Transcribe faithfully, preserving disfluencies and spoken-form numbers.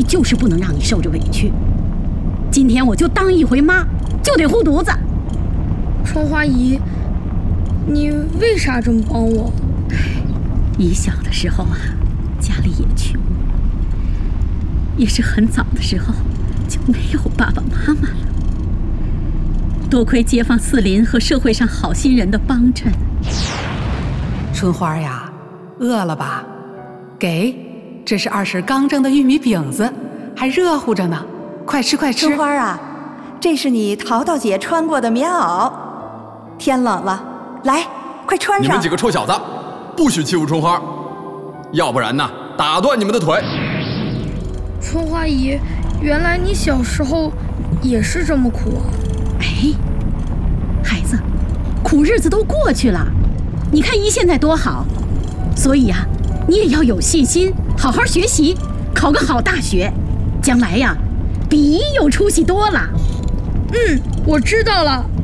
就是不能让你受着委屈。今天我就当一回妈，就得护犊子。 春花姨，你为啥这么帮我？ 姨小的时候啊，家里也穷，也是很早的时候就没有爸爸妈妈了。多亏街坊四邻和社会上好心人的帮衬。 春花呀，饿了吧？给，这是二婶刚蒸的玉米饼子，还热乎着呢，快吃快吃。 春花啊，这是你淘淘姐穿过的棉袄，天冷了，来，快穿上。 你们几个臭小子，不许欺负春花，要不然呢，打断你们的腿。 春花姨，原来你小时候也是这么苦啊！ 哎，孩子，苦日子都过去了，你看姨现在多好，所以呀、啊，你也要有信心，好好学习，考个好大学，将来呀，比姨有出息多了。 嗯，我知道了。